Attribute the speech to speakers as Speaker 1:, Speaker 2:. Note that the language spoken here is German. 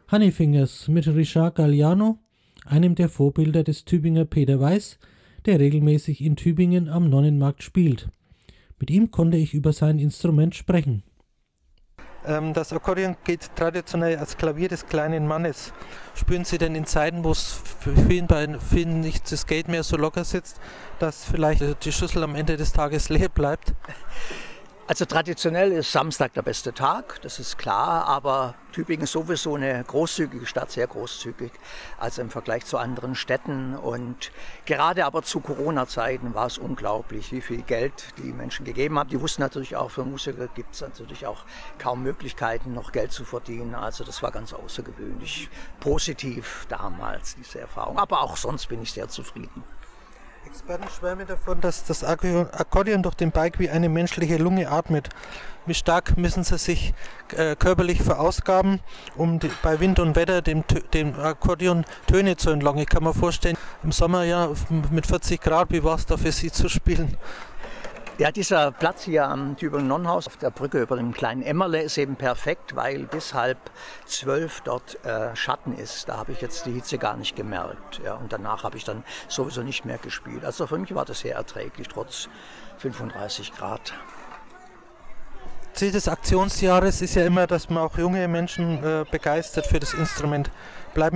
Speaker 1: Honeyfingers mit Richard Galliano, einem der Vorbilder des Tübinger Peter Weiß, der regelmäßig in Tübingen am Nonnenmarkt spielt. Mit ihm konnte ich über sein Instrument sprechen.
Speaker 2: Das Akkordeon geht traditionell als Klavier des kleinen Mannes. Spüren Sie denn in Zeiten, wo es für vielen nicht das Geld mehr so locker sitzt, dass vielleicht die Schüssel am Ende des Tages leer bleibt?
Speaker 3: Also traditionell ist Samstag der beste Tag, das ist klar, aber Tübingen ist sowieso eine großzügige Stadt, sehr großzügig, also im Vergleich zu anderen Städten. Und gerade aber zu Corona-Zeiten war es unglaublich, wie viel Geld die Menschen gegeben haben. Die wussten natürlich auch, für Musiker gibt es natürlich auch kaum Möglichkeiten, noch Geld zu verdienen. Also das war ganz außergewöhnlich positiv damals, diese Erfahrung. Aber auch sonst bin ich sehr zufrieden.
Speaker 2: Experten schwärmen davon, dass das Akkordeon durch den Balg wie eine menschliche Lunge atmet. Wie stark müssen Sie sich körperlich verausgaben, um bei Wind und Wetter dem Akkordeon Töne zu entlocken? Ich kann mir vorstellen, im Sommer ja mit 40 Grad, wie war es da für Sie zu spielen?
Speaker 3: Ja, dieser Platz hier am Tübinger Nonnenhaus auf der Brücke über dem kleinen Emmerle ist eben perfekt, weil bis 11:30 dort Schatten ist. Da habe ich jetzt die Hitze gar nicht gemerkt. Ja, und danach habe ich dann sowieso nicht mehr gespielt. Also für mich war das sehr erträglich, trotz 35 Grad.
Speaker 2: Ziel des Aktionsjahres ist ja immer, dass man auch junge Menschen begeistert für das Instrument. Bleiben